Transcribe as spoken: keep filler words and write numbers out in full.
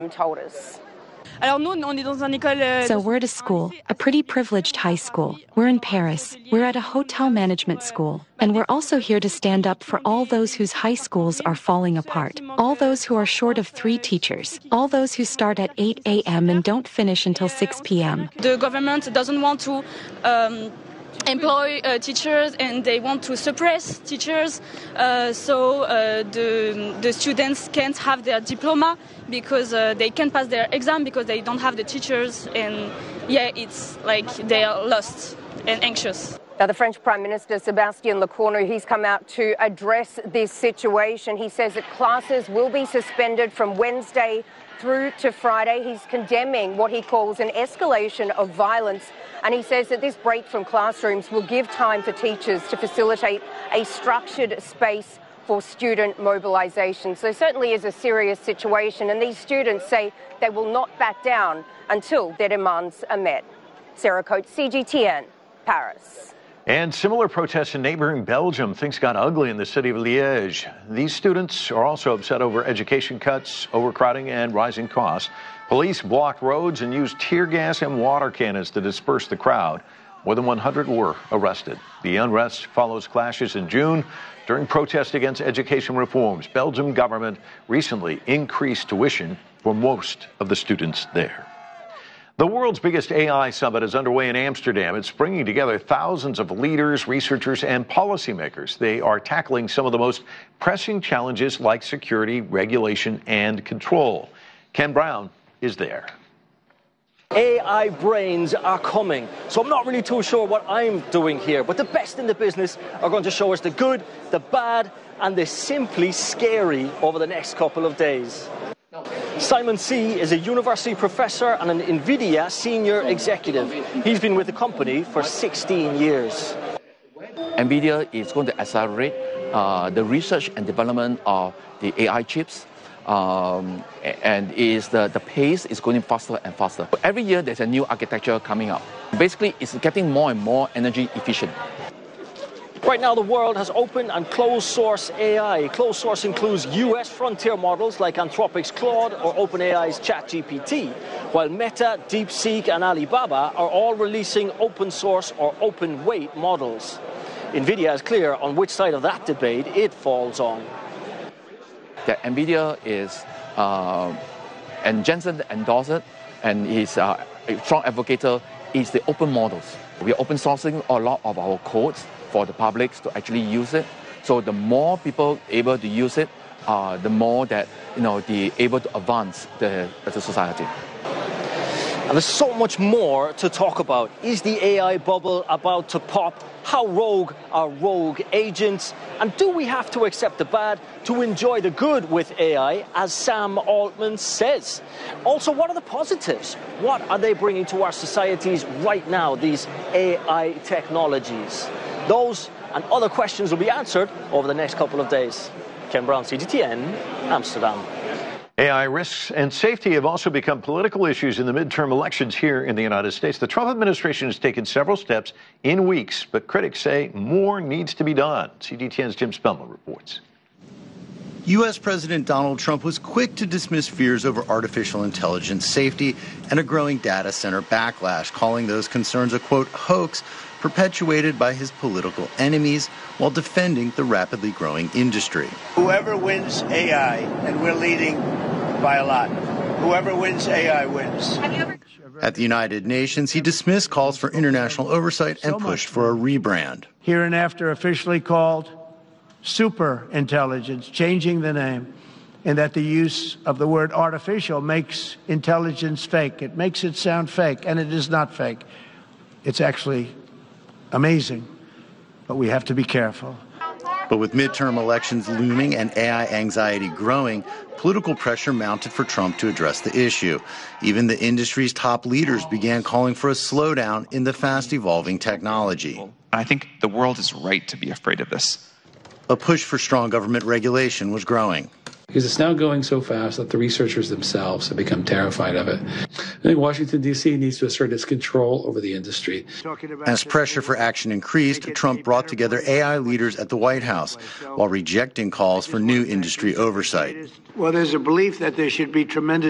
told us. So we're at a school, a pretty privileged high school. We're in Paris. We're at a hotel management school. And we're also here to stand up for all those whose high schools are falling apart. All those who are short of three teachers. All those who start at eight a m and don't finish until six p m The government doesn't want to um, employ uh, teachers, and they want to suppress teachers, uh, so uh, the, the students can't have their diploma because uh, they can't pass their exam because they don't have the teachers, and yeah, it's like they are lost and anxious. Now, the French Prime Minister, Sébastien Lecornu, he's come out to address this situation. He says that classes will be suspended from Wednesday through to Friday. He's condemning what he calls an escalation of violence, and he says that this break from classrooms will give time for teachers to facilitate a structured space for student mobilisation. So certainly is a serious situation, and these students say they will not back down until their demands are met. Sarah Coates, C G T N, Paris. And similar protests in neighboring Belgium. Things got ugly in the city of Liège. These students are also upset over education cuts, overcrowding, and rising costs. Police blocked roads and used tear gas and water cannons to disperse the crowd. More than one hundred were arrested. The unrest follows clashes in June during protests against education reforms. Belgium government recently increased tuition for most of the students there. The world's biggest A I summit is underway in Amsterdam. It's bringing together thousands of leaders, researchers, and policymakers. They are tackling some of the most pressing challenges like security, regulation, and control. Ken Brown is there. A I brains are coming, so I'm not really too sure what I'm doing here, but the best in the business are going to show us the good, the bad, and the simply scary over the next couple of days. Simon See is a university professor and an NVIDIA senior executive. He's been with the company for sixteen years. NVIDIA is going to accelerate uh, the research and development of the A I chips. Um, and is the, the pace is going faster and faster. Every year there's a new architecture coming up. Basically, it's getting more and more energy efficient. Right now, the world has open and closed source A I. Closed source includes U S frontier models like Anthropic's Claude or OpenAI's ChatGPT, while Meta, DeepSeek, and Alibaba are all releasing open source or open weight models. NVIDIA is clear on which side of that debate it falls on. That NVIDIA is, uh, and Jensen endorsed it, and he's uh, a strong advocate, is the open models. We are open sourcing a lot of our codes for the public to actually use it. So the more people able to use it, uh, the more that you know the able to advance the, the society. And there's so much more to talk about. Is the A I bubble about to pop? How rogue are rogue agents? And do we have to accept the bad to enjoy the good with A I, as Sam Altman says? Also, what are the positives? What are they bringing to our societies right now, these A I technologies? Those and other questions will be answered over the next couple of days. Ken Brown, C G T N, Amsterdam. A I risks and safety have also become political issues in the midterm elections here in the United States. The Trump administration has taken several steps in weeks, but critics say more needs to be done. C G T N's Jim Spellman reports. U S. President Donald Trump was quick to dismiss fears over artificial intelligence safety and a growing data center backlash, calling those concerns a, quote, hoax perpetuated by his political enemies while defending the rapidly growing industry. Whoever wins A I, and we're leading by a lot, whoever wins A I wins. At the United Nations, he dismissed calls for international oversight and pushed for a rebrand. Hereinafter officially called super intelligence, changing the name, and that the use of the word artificial makes intelligence fake. It makes it sound fake, and it is not fake. It's actually amazing, but we have to be careful. But with midterm elections looming and A I anxiety growing, political pressure mounted for Trump to address the issue. Even the industry's top leaders began calling for a slowdown in the fast-evolving technology. I think the world is right to be afraid of this. A push for strong government regulation was growing. Because it's now going so fast that the researchers themselves have become terrified of it. I think Washington, D C needs to assert its control over the industry. As pressure for action increased, Trump brought together A I leaders at the White House while rejecting calls for new industry oversight. Well, there's a belief that there should be tremendous